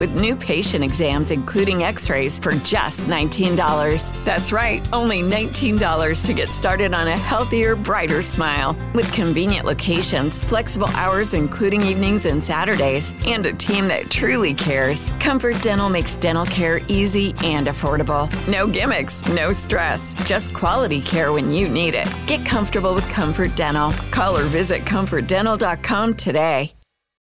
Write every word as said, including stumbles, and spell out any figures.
with new patient exams, including x-rays, for just nineteen dollars. That's right, only nineteen dollars to get started on a healthier, brighter smile. With convenient locations, flexible hours, including evenings and Saturdays, and a team that truly cares, Comfort Dental makes dental care easy and affordable. No gimmicks, no stress, just quality care when you need it. Get comfortable with Comfort Dental. Call or visit comfort dental dot com today.